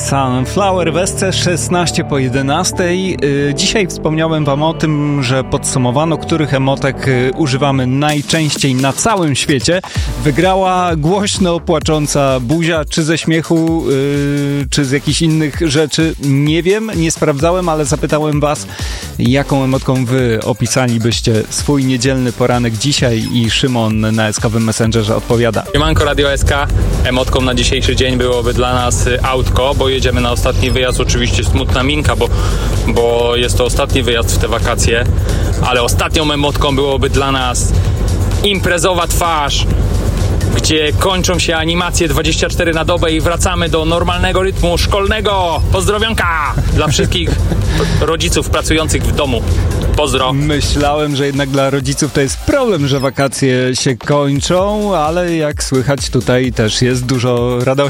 Sunflower w SC 16 po 11. Dzisiaj wspomniałem wam o tym, że podsumowano, których emotek używamy najczęściej na całym świecie. Wygrała głośno płacząca buzia, czy ze śmiechu, czy z jakichś innych rzeczy. Nie wiem, nie sprawdzałem, ale zapytałem was, jaką emotką wy opisalibyście swój niedzielny poranek dzisiaj, i Szymon na SK-owym Messengerze odpowiada. Siemanko Radio SK, emotką na dzisiejszy dzień byłoby dla nas autko, bo jedziemy na ostatni wyjazd. Oczywiście smutna minka, bo jest to ostatni wyjazd w te wakacje, ale ostatnią emotką byłoby dla nas imprezowa twarz, gdzie kończą się animacje 24 na dobę i wracamy do normalnego rytmu szkolnego. Pozdrowionka dla wszystkich rodziców pracujących w domu. Pozdro. Myślałem, że jednak dla rodziców to jest problem, że wakacje się kończą, ale jak słychać, tutaj też jest dużo radości.